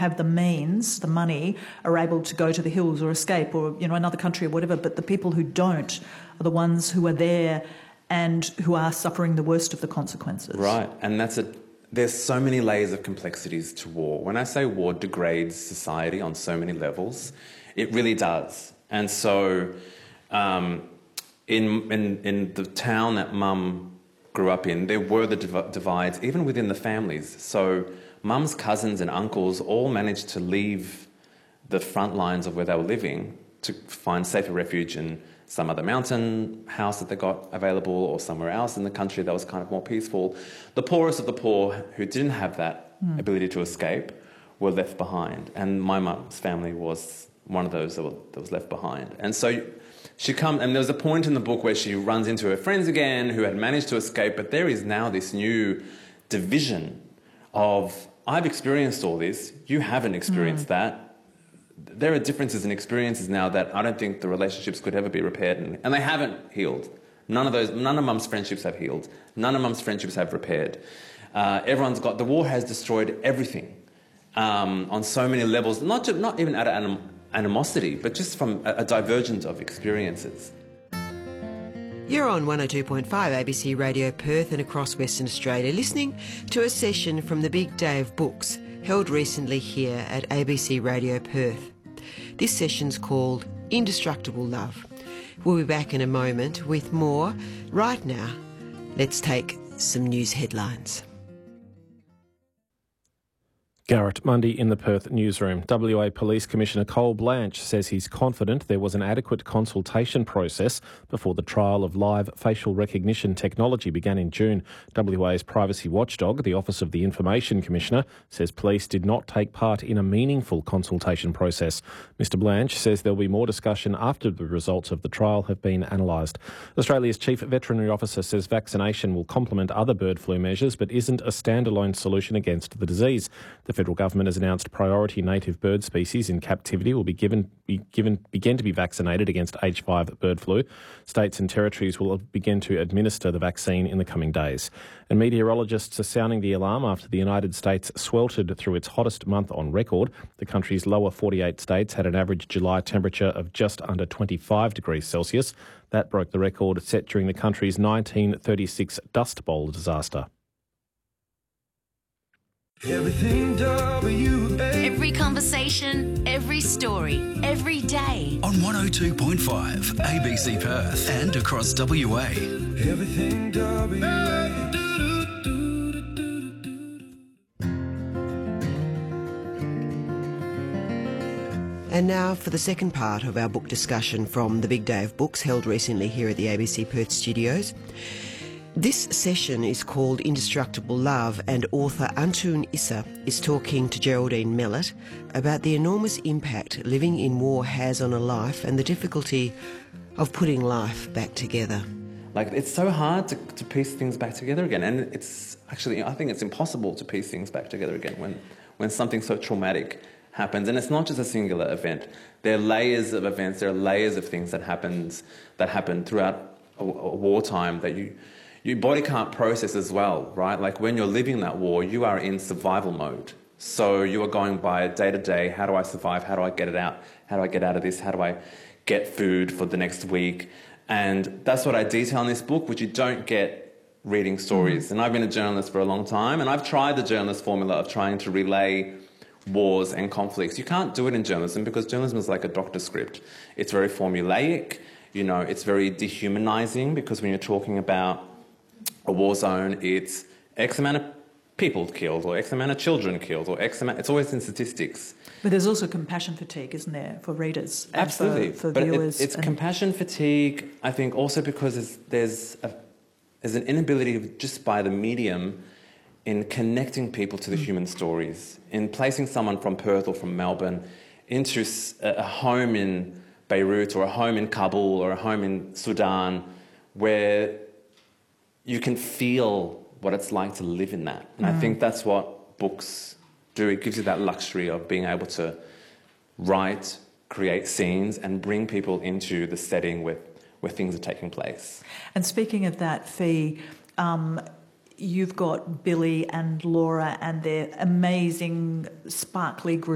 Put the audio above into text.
have the means, the money, are able to go to the hills or escape or, another country or whatever, but the people who don't are the ones who are there and who are suffering the worst of the consequences. Right, and there's so many layers of complexities to war. When I say war degrades society on so many levels, it really does. And so in the town that Mum grew up in, there were the divides, even within the families. So Mum's cousins and uncles all managed to leave the front lines of where they were living to find safer refuge in some other mountain house that they got available or somewhere else in the country that was kind of more peaceful. The poorest of the poor who didn't have that ability to escape were left behind. And my mum's family was one of those that was left behind. And so and there's a point in the book where she runs into her friends again who had managed to escape, but there is now this new division of, I've experienced all this, you haven't experienced that. There are differences in experiences now that I don't think the relationships could ever be repaired, and they haven't healed. None of Mum's friendships have healed. None of Mum's friendships have repaired. The war has destroyed everything on so many levels, not even out of animosity, but just from a divergence of experiences. You're on 102.5 ABC Radio Perth and across Western Australia, listening to a session from the Big Day of Books, held recently here at ABC Radio Perth. This session's called Indestructible Love. We'll be back in a moment with more. Right now, let's take some news headlines. Garrett Mundy in the Perth newsroom. WA Police Commissioner Cole Blanche says he's confident there was an adequate consultation process before the trial of live facial recognition technology began in June. WA's privacy watchdog, the Office of the Information Commissioner, says police did not take part in a meaningful consultation process. Mr Blanche says there'll be more discussion after the results of the trial have been analysed. Australia's Chief Veterinary Officer says vaccination will complement other bird flu measures but isn't a standalone solution against the disease. The federal government has announced priority native bird species in captivity will begin to be vaccinated against H5 bird flu. States and territories will begin to administer the vaccine in the coming days. And meteorologists are sounding the alarm after the United States sweltered through its hottest month on record. The country's lower 48 states had an average July temperature of just under 25 degrees Celsius. That broke the record set during the country's 1936 Dust Bowl disaster. Everything WA. Every conversation, every story, every day. On 102.5 ABC Perth and across WA. Everything WA. And now for the second part of our book discussion from the Big Day of Books, held recently here at the ABC Perth studios. This session is called Indestructible Love, and author Antun Issa is talking to Geraldine Mellett about the enormous impact living in war has on a life and the difficulty of putting life back together. It's so hard to piece things back together again, and it's actually, I think it's impossible to piece things back together again when something so traumatic happens. And it's not just a singular event. There are layers of events, there are layers of things that happen throughout a wartime that your body can't process as well, right? Like when you're living that war, you are in survival mode. So you are going by day to day, how do I survive? How do I get it out? How do I get out of this? How do I get food for the next week? And that's what I detail in this book, which you don't get reading stories. And I've been a journalist for a long time, and I've tried the journalist formula of trying to relay wars and conflicts. You can't do it in journalism because journalism is like a doctor script. It's very formulaic, it's very dehumanizing, because when you're talking about a war zone, it's X amount of people killed or X amount of children killed or X amount... It's always in statistics. But there's also compassion fatigue, isn't there, for readers? And absolutely. For but viewers. It's compassion fatigue, I think, also because there's an inability just by the medium in connecting people to the human stories, in placing someone from Perth or from Melbourne into a home in Beirut or a home in Kabul or a home in Sudan where you can feel what it's like to live in that. And I think that's what books do. It gives you that luxury of being able to write, create scenes and bring people into the setting where things are taking place. And speaking of that, Fee, you've got Billy and Laura and their amazing, sparkly group